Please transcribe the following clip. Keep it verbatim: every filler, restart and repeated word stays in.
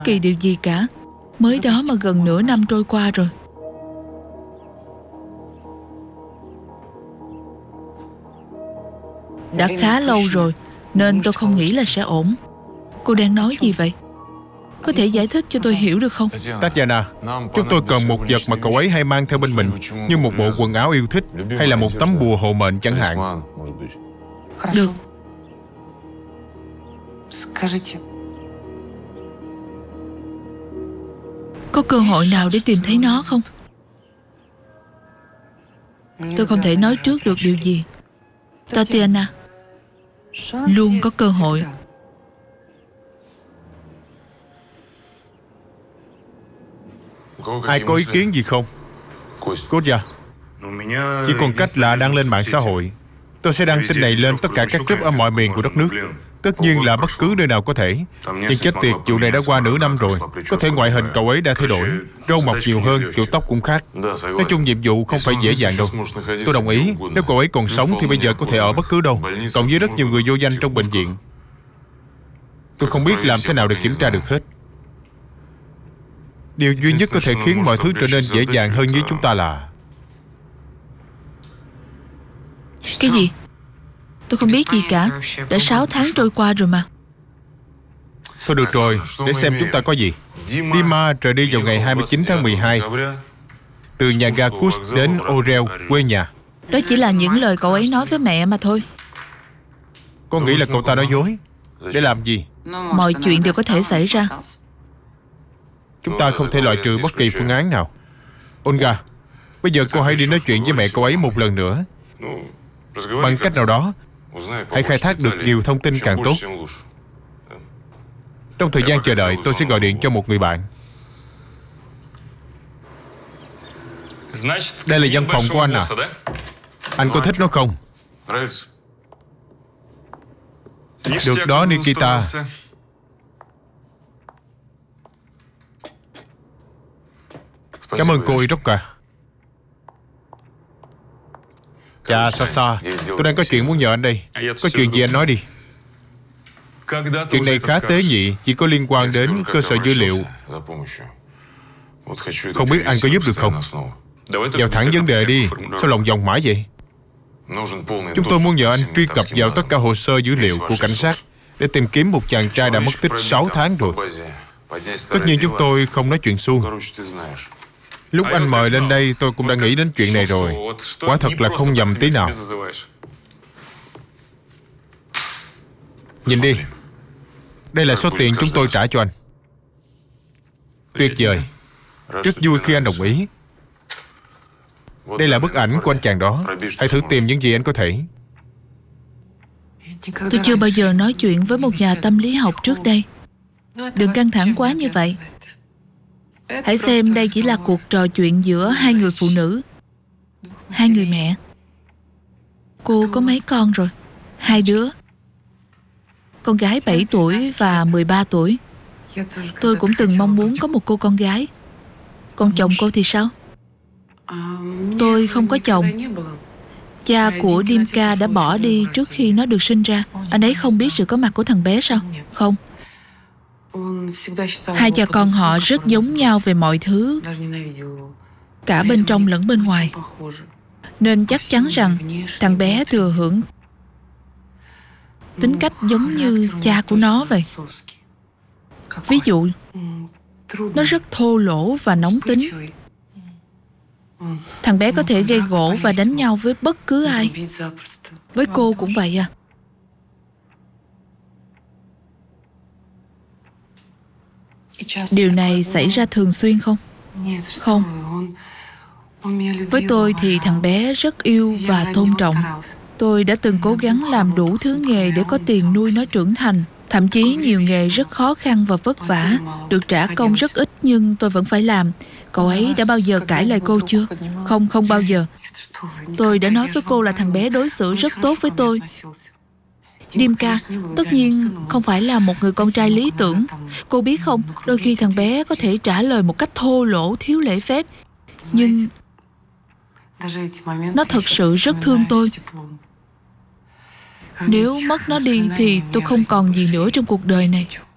kỳ điều gì cả. Mới đó mà gần nửa năm trôi qua rồi. Đã khá lâu rồi, nên tôi không nghĩ là sẽ ổn. Cô đang nói gì vậy? Có thể giải thích cho tôi hiểu được không? Tatiana, chúng tôi cần một vật mà cậu ấy hay mang theo bên mình, như một bộ quần áo yêu thích, hay là một tấm bùa hộ mệnh chẳng hạn. Được. Có cơ hội nào để tìm thấy nó không? Tôi không thể nói trước được điều gì. Tatiana, luôn có cơ hội. Ai có ý kiến gì không? Kostya, chỉ còn cách là đăng lên mạng xã hội. Tôi sẽ đăng tin này lên tất cả các group ở mọi miền của đất nước. Tất nhiên là bất cứ nơi nào có thể. Nhưng chết tiệt, vụ này đã qua nửa năm rồi. Có thể ngoại hình cậu ấy đã thay đổi, râu mọc nhiều hơn, kiểu tóc cũng khác. Nói chung nhiệm vụ không phải dễ dàng đâu. Tôi đồng ý, nếu cậu ấy còn sống thì bây giờ có thể ở bất cứ đâu, cộng với rất nhiều người vô danh trong bệnh viện. Tôi không biết làm thế nào để kiểm tra được hết. Điều duy nhất có thể khiến mọi thứ trở nên dễ dàng hơn với chúng ta là... Cái gì? Tôi không biết gì cả. Đã sáu tháng trôi qua rồi mà. Thôi được rồi, để xem chúng ta có gì. Dima rời đi vào ngày hai mươi chín tháng mười hai, từ nhà ga Kursk đến Orel, quê nhà. Đó chỉ là những lời cậu ấy nói với mẹ mà thôi. Con nghĩ là cậu ta nói dối. Để làm gì? Mọi chuyện đều có thể xảy ra. Chúng ta không thể loại trừ bất kỳ phương án nào. Olga, bây giờ cô hãy đi nói chuyện với mẹ cậu ấy một lần nữa. Bằng cách nào đó, hãy khai thác được nhiều thông tin càng tốt. Trong thời gian chờ đợi, tôi sẽ gọi điện cho một người bạn. Đây là văn phòng của anh à? Anh có thích nó không? Được đó, Nikita. Cảm ơn cô Iroka. Chà, Sasa, tôi đang có chuyện muốn nhờ anh đây. Có chuyện gì anh nói đi. Chuyện này khá tế nhị, chỉ có liên quan đến cơ sở dữ liệu. Không biết anh có giúp được không? Vào thẳng vấn đề đi, sao lòng vòng mãi vậy? Chúng tôi muốn nhờ anh truy cập vào tất cả hồ sơ dữ liệu của cảnh sát để tìm kiếm một chàng trai đã mất tích sáu tháng rồi. Tất nhiên chúng tôi không nói chuyện suông. Lúc anh mời lên đây tôi cũng đã nghĩ đến chuyện này rồi. Quả thật là không nhầm tí nào. Nhìn đi. Đây là số tiền chúng tôi trả cho anh. Tuyệt vời. Rất vui khi anh đồng ý. Đây là bức ảnh của anh chàng đó. Hãy thử tìm những gì anh có thể. Tôi chưa bao giờ nói chuyện với một nhà tâm lý học trước đây. Đừng căng thẳng quá như vậy. Hãy xem đây chỉ là cuộc trò chuyện giữa hai người phụ nữ, hai người mẹ. Cô có mấy con rồi? Hai đứa. Con gái bảy tuổi và mười ba tuổi. Tôi cũng từng mong muốn có một cô con gái. Còn chồng cô thì sao? Tôi không có chồng. Cha của Dimka đã bỏ đi trước khi nó được sinh ra. Anh ấy không biết sự có mặt của thằng bé sao? Không. Hai cha con họ rất giống nhau về mọi thứ, cả bên trong lẫn bên ngoài. Nên chắc chắn rằng thằng bé thừa hưởng tính cách giống như cha của nó vậy. Ví dụ, nó rất thô lỗ và nóng tính. Thằng bé có thể gây gổ và đánh nhau với bất cứ ai. Với cô cũng vậy à. Điều này xảy ra thường xuyên không? Không. Với tôi thì thằng bé rất yêu và tôn trọng. Tôi đã từng cố gắng làm đủ thứ nghề để có tiền nuôi nó trưởng thành. Thậm chí nhiều nghề rất khó khăn và vất vả, được trả công rất ít nhưng tôi vẫn phải làm. Cậu ấy đã bao giờ cãi lời cô chưa? Không, không bao giờ. Tôi đã nói với cô là thằng bé đối xử rất tốt với tôi. Dimka, tất nhiên không phải là một người con trai lý tưởng. Cô biết không, đôi khi thằng bé có thể trả lời một cách thô lỗ, thiếu lễ phép. Nhưng nó thật sự rất thương tôi. Nếu mất nó đi thì tôi không còn gì nữa trong cuộc đời này.